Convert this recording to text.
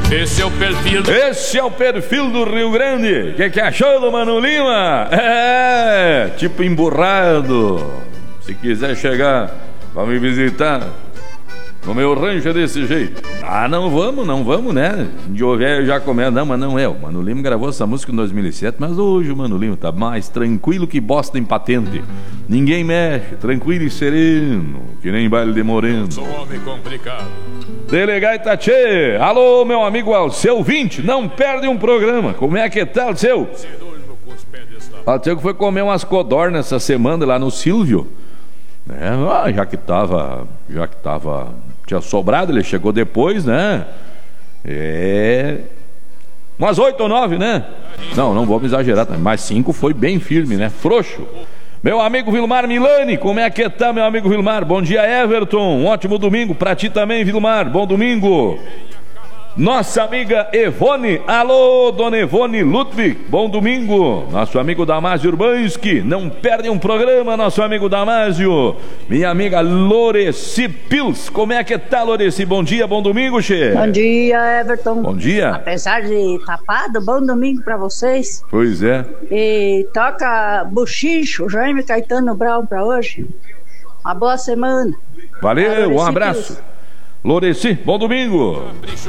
Esse é o perfil do Rio Grande. O que achou do Mano Lima? É, tipo emburrado. Se quiser chegar pra me visitar no meu rancho é desse jeito. Ah, não vamos, né? De ouvir já começa. Não, mas não é. O Mano Lima gravou essa música em 2007, mas hoje o Mano Lima tá mais tranquilo que bosta em patente. Ninguém mexe, tranquilo e sereno, que nem baile de moreno. Sou um homem complicado. Delegado Itatê, alô, meu amigo Alceu 20, não perde um programa. Como é que tá, Alceu? Alceu que foi comer umas codornas essa semana lá no Silvio. Já que tava, tinha sobrado, ele chegou depois, né? Umas 8 ou 9, né? Não vamos exagerar, mas 5 foi bem firme, né? Frouxo. Meu amigo Vilmar Milani, como é que tá, meu amigo Vilmar? Bom dia, Everton, um ótimo domingo pra ti também, Vilmar, bom domingo. Nossa amiga Evone, alô, dona Evone Ludwig, bom domingo. Nosso amigo Damásio Urbanski, não perde um programa, nosso amigo Damásio. Minha amiga Loreci Pils, como é que tá, Loreci? Bom dia, bom domingo, che. Bom dia, Everton. Bom dia. Apesar de tapado, bom domingo pra vocês. Pois é. E toca Buchincho, Jaime Caetano Brown pra hoje. Uma boa semana. Valeu, um abraço. Loreci, bom domingo.